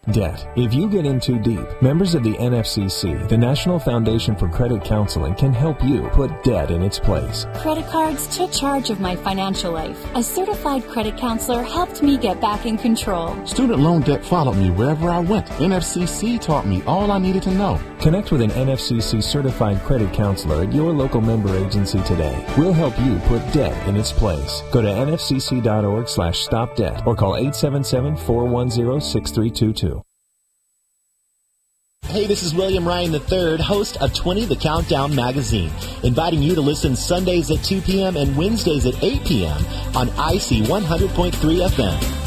debt. If you get in too deep, members of the NFCC, the National Foundation for Credit Counseling, can help you put debt in its place. Credit cards took charge of my financial life. A certified credit counselor helped me get back in control. Student loan debt followed me wherever I went. NFCC taught me all I needed to know. Connect with an NFCC certified credit counselor at your local member agency today. We'll help you put debt in its place. Go to nfcc.org/stopdebt or call 877-410-6322. Hey, this is William Ryan III, host of 20 The Countdown magazine, inviting you to listen Sundays at 2 p.m. and Wednesdays at 8 p.m. on IC 100.3 FM.